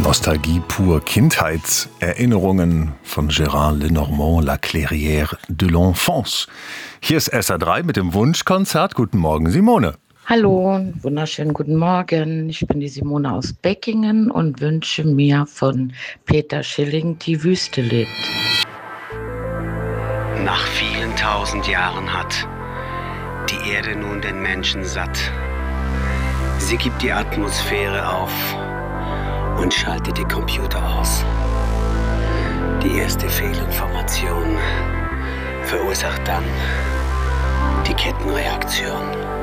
Nostalgie pur, Kindheitserinnerungen von Gérard Lenormand, La Clairière de l'Enfance. Hier ist SA3 mit dem Wunschkonzert. Guten Morgen, Simone. Hallo, wunderschönen guten Morgen. Ich bin die Simone aus Beckingen und wünsche mir von Peter Schilling Die Wüste lebt. Nach vielen tausend Jahren hat die Erde nun den Menschen satt. Sie gibt die Atmosphäre auf und schaltet die Computer aus. Die erste Fehlinformation verursacht dann die Kettenreaktion.